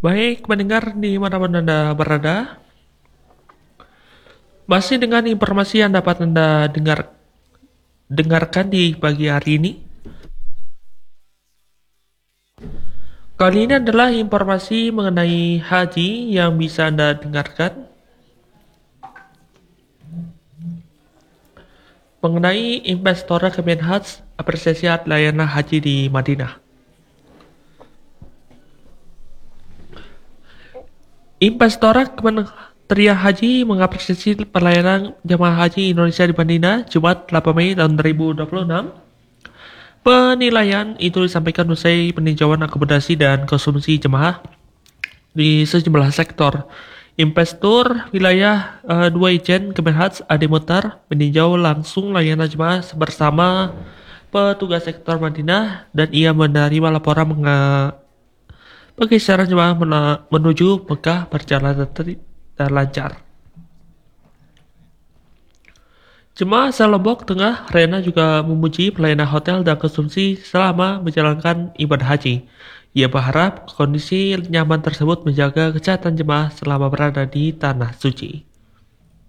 Baik pendengar dimanapun Anda berada, masih dengan informasi yang dapat Anda dengarkan di pagi hari ini. Kali ini adalah informasi mengenai haji yang bisa Anda dengarkan. Mengenai investor Kemenhaj apresiasi layanan haji di Madinah. Investor Kementerian Haji mengapresiasi pelayanan jemaah haji Indonesia di Madinah Jumat 8 Mei tahun 2026. Penilaian itu disampaikan usai peninjauan akomodasi dan konsumsi jemaah di sejumlah sektor. Investor wilayah 2 Ijen Kemenhaj Ade Mutar meninjau langsung layanan jemaah bersama petugas sektor Madinah dan ia menerima laporan pergeseran jemaah menuju Mekah berjalan dan lancar. Jemaah asal Lombok Tengah, Rena juga memuji pelayanan hotel dan konsumsi selama menjalankan ibadah haji. Ia berharap kondisi nyaman tersebut menjaga kesehatan jemaah selama berada di Tanah Suci.